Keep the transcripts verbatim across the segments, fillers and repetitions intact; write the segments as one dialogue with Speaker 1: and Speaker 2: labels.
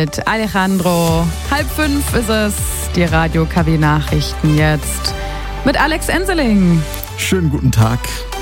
Speaker 1: Mit Alejandro. Halb fünf ist es, die Radio-K W-Nachrichten jetzt mit Alex Enseling.
Speaker 2: Schönen guten Tag.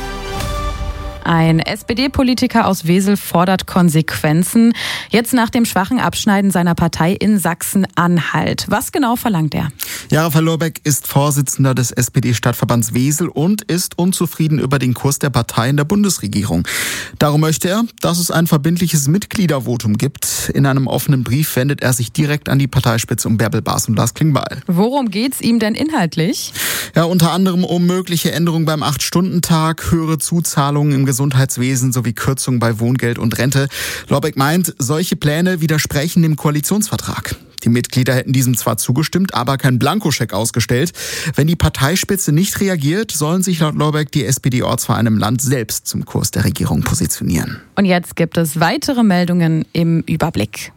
Speaker 1: Ein S P D-Politiker aus Wesel fordert Konsequenzen. Jetzt nach dem schwachen Abschneiden seiner Partei in Sachsen-Anhalt. Was genau verlangt er?
Speaker 2: Ja, Raphael Lorbeck ist Vorsitzender des S P D-Stadtverbands Wesel und ist unzufrieden über den Kurs der Partei in der Bundesregierung. Darum möchte er, dass es ein verbindliches Mitgliedervotum gibt. In einem offenen Brief wendet er sich direkt an die Parteispitze um Bärbel Baas und Lars Klingbeil.
Speaker 1: Worum geht's ihm denn inhaltlich?
Speaker 2: Ja, unter anderem um mögliche Änderungen beim acht-Stunden-Tag, höhere Zuzahlungen im Gesundheitswesen sowie Kürzungen bei Wohngeld und Rente. Lorbeck meint, solche Pläne widersprechen dem Koalitionsvertrag. Die Mitglieder hätten diesem zwar zugestimmt, aber keinen Blankoscheck ausgestellt. Wenn die Parteispitze nicht reagiert, sollen sich laut Lorbeck die S P D-Ortsvereine im Land selbst zum Kurs der Regierung positionieren.
Speaker 1: Und jetzt gibt es weitere Meldungen im Überblick.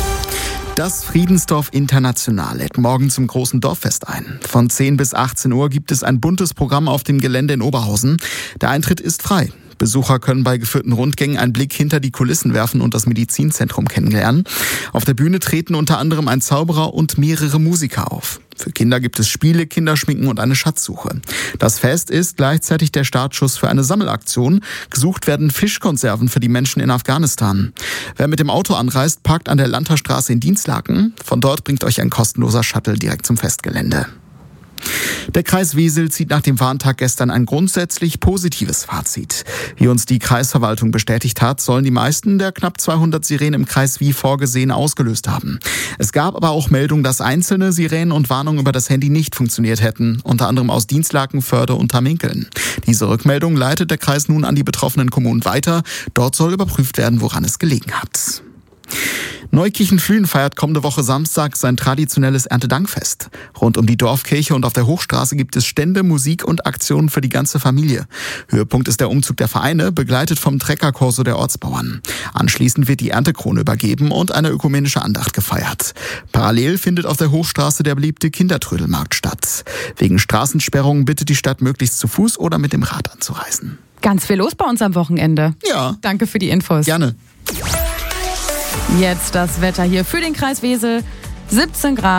Speaker 2: Das Friedensdorf International lädt morgen zum großen Dorffest ein. Von zehn bis achtzehn Uhr gibt es ein buntes Programm auf dem Gelände in Oberhausen. Der Eintritt ist frei. Besucher können bei geführten Rundgängen einen Blick hinter die Kulissen werfen und das Medizinzentrum kennenlernen. Auf der Bühne treten unter anderem ein Zauberer und mehrere Musiker auf. Für Kinder gibt es Spiele, Kinderschminken und eine Schatzsuche. Das Fest ist gleichzeitig der Startschuss für eine Sammelaktion. Gesucht werden Fischkonserven für die Menschen in Afghanistan. Wer mit dem Auto anreist, parkt an der Landterstraße in Dienstlaken. Von dort bringt euch ein kostenloser Shuttle direkt zum Festgelände. Der Kreis Wesel zieht nach dem Warntag gestern ein grundsätzlich positives Fazit. Wie uns die Kreisverwaltung bestätigt hat, sollen die meisten der knapp zweihundert Sirenen im Kreis wie vorgesehen ausgelöst haben. Es gab aber auch Meldungen, dass einzelne Sirenen und Warnungen über das Handy nicht funktioniert hätten, unter anderem aus Dienstlaken, Förde und Taminkeln. Diese Rückmeldung leitet der Kreis nun an die betroffenen Kommunen weiter. Dort soll überprüft werden, woran es gelegen hat. Neukirchen-Flühen feiert kommende Woche Samstag sein traditionelles Erntedankfest. Rund um die Dorfkirche und auf der Hochstraße gibt es Stände, Musik und Aktionen für die ganze Familie. Höhepunkt ist der Umzug der Vereine, begleitet vom Treckerkorso der Ortsbauern. Anschließend wird die Erntekrone übergeben und eine ökumenische Andacht gefeiert. Parallel findet auf der Hochstraße der beliebte Kindertrödelmarkt statt. Wegen Straßensperrungen bittet die Stadt, möglichst zu Fuß oder mit dem Rad anzureisen.
Speaker 1: Ganz viel los bei uns am Wochenende.
Speaker 2: Ja.
Speaker 1: Danke für die Infos.
Speaker 2: Gerne.
Speaker 1: Jetzt das Wetter hier für den Kreis Wesel. siebzehn Grad.